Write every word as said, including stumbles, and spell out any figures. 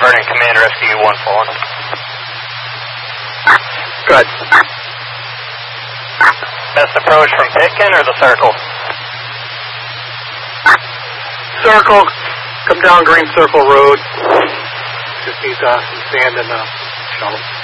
Vernon, Command Rescue one fallen. Good. Best approach from Pitkin or the circle? Circle. Come down Green Circle Road. Just needs uh, some sand and uh, shovel.